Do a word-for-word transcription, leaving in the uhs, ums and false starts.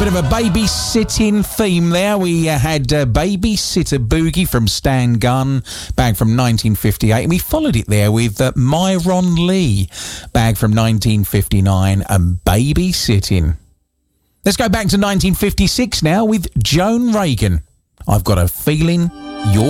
Bit of a babysitting theme there. We uh, had uh, Babysitter Boogie from Stan Gunn, back from nineteen fifty-eight, and we followed it there with uh, Myron Lee, back from nineteen fifty-nine, and Babysitting. Let's go back to nineteen fifty-six now with Joan Reagan. I've got a feeling you're